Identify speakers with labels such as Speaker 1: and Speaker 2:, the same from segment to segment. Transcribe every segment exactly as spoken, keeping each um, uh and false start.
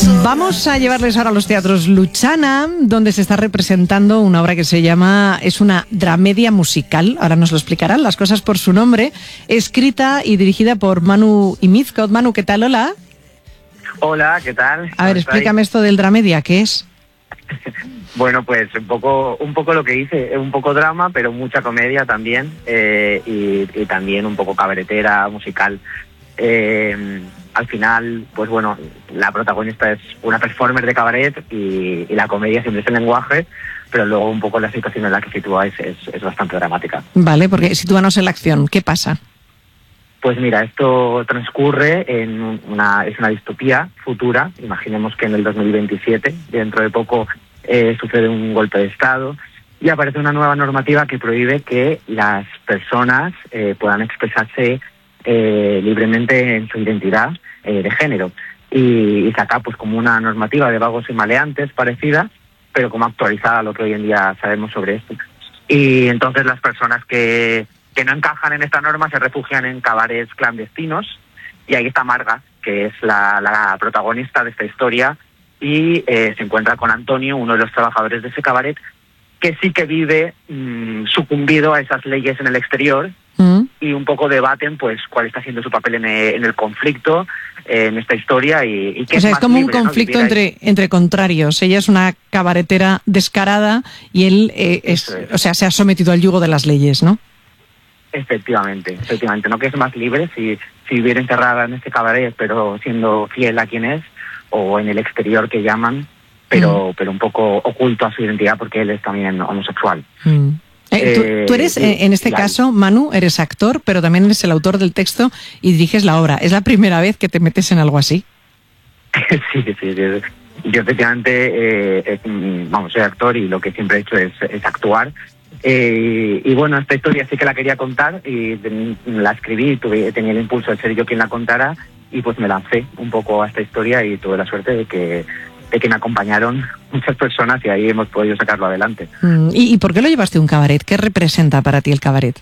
Speaker 1: Vamos a llevarles ahora a los teatros Luchana, donde se está representando una obra que se llama, es una dramedia musical, ahora nos lo explicarán, las cosas por su nombre, escrita y dirigida por Manu Imizcot. Manu, ¿qué tal? Hola.
Speaker 2: Hola, ¿qué tal?
Speaker 1: A ver, explícame esto del dramedia, ¿qué es?
Speaker 2: Bueno, pues un poco un poco lo que hice, un poco drama, pero mucha comedia también, eh, y, y también un poco cabaretera, musical. Eh, al final, pues bueno, la protagonista es una performer de cabaret y, y la comedia siempre es el lenguaje, pero luego un poco la situación en la que se sitúa es, es, es bastante dramática.
Speaker 1: Vale, porque sitúanos en la acción, ¿qué pasa?
Speaker 2: Pues mira, esto transcurre en una, es una distopía futura. Imaginemos que en el dos mil veintisiete, dentro de poco, eh, sucede un golpe de Estado y aparece una nueva normativa que prohíbe que las personas eh, puedan expresarse eh, libremente en su identidad eh, de género. Y, y saca pues como una normativa de vagos y maleantes parecida, pero como actualizada a lo que hoy en día sabemos sobre esto. Y entonces las personas que... que no encajan en esta norma se refugian en cabarets clandestinos, y ahí está Marga, que es la, la protagonista de esta historia, y eh, se encuentra con Antonio, uno de los trabajadores de ese cabaret, que sí que vive mmm, sucumbido a esas leyes en el exterior, mm. y un poco debaten pues cuál está siendo su papel en el, en el conflicto, eh, en esta historia, y, y que
Speaker 1: o sea, es, es como
Speaker 2: libre,
Speaker 1: un conflicto, ¿no?, entre,
Speaker 2: ahí.
Speaker 1: entre contrarios. Ella es una cabaretera descarada y él eh, es, es. O sea, se ha sometido al yugo de las leyes, ¿no?
Speaker 2: Efectivamente, efectivamente, no que es más libre si, si viviera encerrada en este cabaret, pero siendo fiel a quien es, o en el exterior que llaman, pero, mm. pero un poco oculto a su identidad porque él es también homosexual.
Speaker 1: Mm. Eh, tú, tú eres, eh, en este caso, Manu, eres actor, pero también eres el autor del texto y diriges la obra. ¿Es la primera vez que te metes en algo así?
Speaker 2: sí, sí, sí. Yo efectivamente, eh, eh, vamos, soy actor y lo que siempre he hecho es, es actuar. Eh, y bueno, esta historia sí que la quería contar y la escribí, tuve, tenía el impulso de ser yo quien la contara, y pues me lancé un poco a esta historia y tuve la suerte de que, de que me acompañaron muchas personas y ahí hemos podido sacarlo adelante.
Speaker 1: Mm, ¿y, ¿Y por qué lo llevaste a un cabaret? ¿Qué representa para ti el cabaret?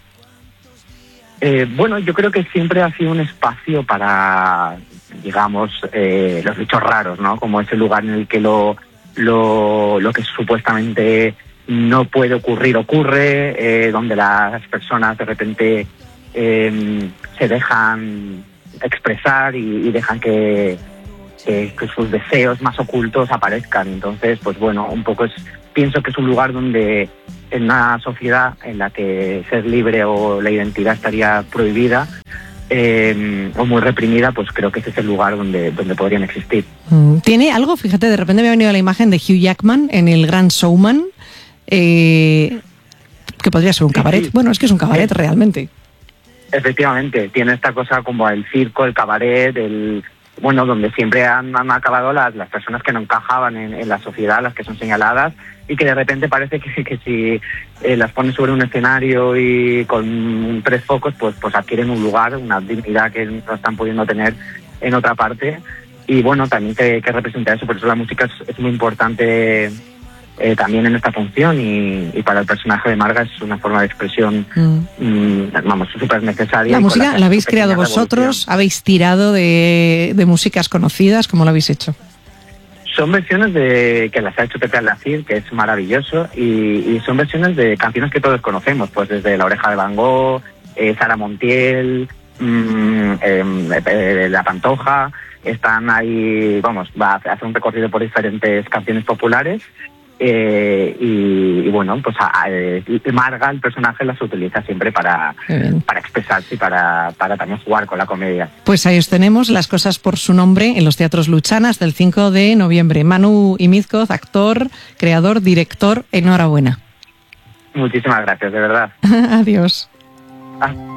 Speaker 2: Eh, bueno, yo creo que siempre ha sido un espacio para, digamos, eh, los bichos raros, ¿no? Como ese lugar en el que lo, lo, lo que supuestamente no puede ocurrir, ocurre, eh, donde las personas de repente eh, se dejan expresar y, y dejan que, que, que sus deseos más ocultos aparezcan. Entonces, pues bueno, un poco es, pienso que es un lugar donde en una sociedad en la que ser libre o la identidad estaría prohibida, eh, o muy reprimida, pues creo que ese es el lugar donde, donde podrían existir.
Speaker 1: ¿Tiene algo? Fíjate, de repente me ha venido la imagen de Hugh Jackman en El Gran Showman, Eh, que podría ser un cabaret. Sí, sí. Bueno, es que es un cabaret sí. realmente.
Speaker 2: Efectivamente, tiene esta cosa como el circo, el cabaret, el bueno, donde siempre han, han acabado las, las personas que no encajaban en, en la sociedad, las que son señaladas, y que de repente parece que, que si eh, las pones sobre un escenario y con tres focos, pues, pues adquieren un lugar, una dignidad que no están pudiendo tener en otra parte. Y bueno, también que, que representa eso, por eso la música es, es muy importante Eh, también en esta función, y, y para el personaje de Marga es una forma de expresión mm. Mm, vamos, súper necesaria.
Speaker 1: ¿La música la, la habéis creado vosotros? ¿Habéis tirado de, de músicas conocidas? ¿Cómo lo habéis hecho?
Speaker 2: Son versiones de que las ha hecho Pepe Al-Nacir, que es maravilloso, y, y son versiones de canciones que todos conocemos, pues desde La Oreja de Van Gogh, eh, Sara Montiel, mmm, eh, eh, La Pantoja. Están ahí, vamos, va a hacer un recorrido por diferentes canciones populares. Eh, y, y bueno, pues a, a, Marga, el personaje, las utiliza siempre para, para expresarse y para, para también jugar con la comedia.
Speaker 1: Pues ahí os tenemos, Las cosas por su nombre, en los teatros Luchana hasta el cinco de noviembre. Manu Imizcot, actor, creador, director, enhorabuena.
Speaker 2: Muchísimas gracias, de verdad.
Speaker 1: Adiós.
Speaker 2: Ah.